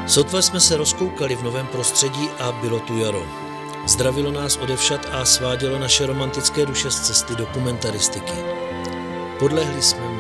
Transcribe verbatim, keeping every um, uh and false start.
Sotva jsme se rozkoukali v novém prostředí a bylo tu jaro. Zdravilo nás odevšad a svádělo naše romantické duše z cesty dokumentaristiky. Podlehli jsme mu.